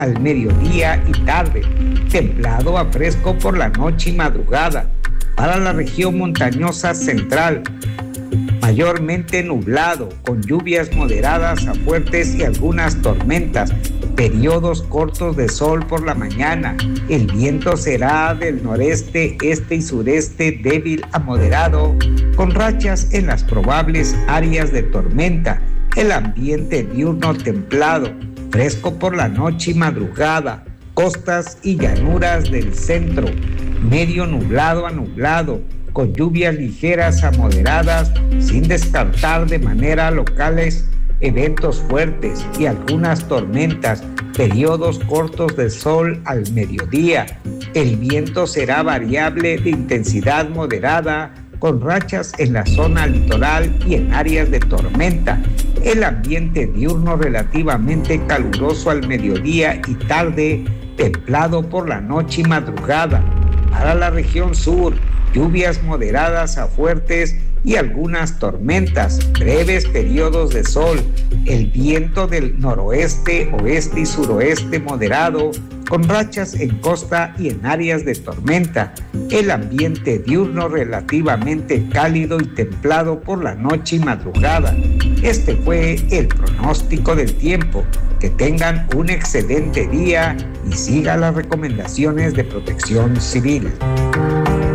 al mediodía y tarde, templado a fresco por la noche y madrugada. Para la región montañosa central, mayormente nublado, con lluvias moderadas a fuertes y algunas tormentas, periodos cortos de sol por la mañana. El viento será del noreste, este y sureste débil a moderado, con rachas en las probables áreas de tormenta. El ambiente diurno templado, fresco por la noche y madrugada. Costas y llanuras del centro, medio nublado a nublado, con lluvias ligeras a moderadas, sin descartar de manera locales eventos fuertes y algunas tormentas, periodos cortos de sol al mediodía. El viento será variable de intensidad moderada, con rachas en la zona litoral y en áreas de tormenta. El ambiente diurno relativamente caluroso al mediodía y tarde, templado por la noche y madrugada. Para la región sur, lluvias moderadas a fuertes y algunas tormentas, breves periodos de sol, el viento del noroeste, oeste y suroeste moderado, con rachas en costa y en áreas de tormenta. El ambiente diurno relativamente cálido y templado por la noche y madrugada. Este fue el pronóstico del tiempo. Que tengan un excelente día y sigan las recomendaciones de Protección Civil.